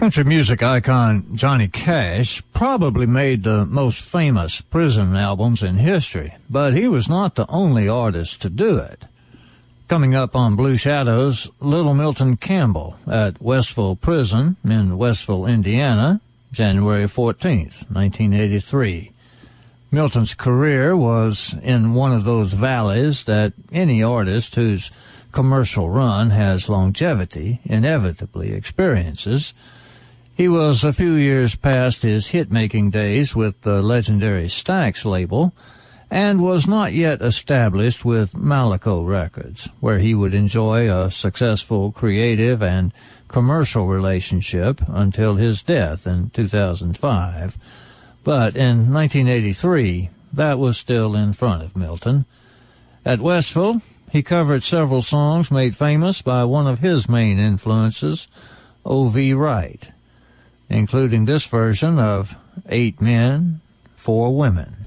Country music icon Johnny Cash probably made the most famous prison albums in history, but he was not the only artist to do it. Coming up on Blue Shadows, Little Milton Campbell at Westville Prison in Westville, Indiana, January 14th, 1983. Milton's career was in one of those valleys that any artist whose commercial run has longevity inevitably experiences. He was a few years past his hit-making days with the legendary Stax label and was not yet established with Malaco Records, where he would enjoy a successful creative and commercial relationship until his death in 2005. But in 1983, that was still in front of Milton. At Westville, he covered several songs made famous by one of his main influences, O.V. Wright, including this version of 8 Men, 4 Women.